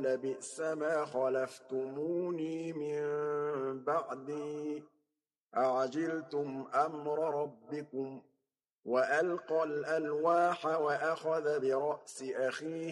قال بئس ما خلفتموني من بعدي أعجلتم أمر ربكم وألقى الألواح وأخذ برأس أخيه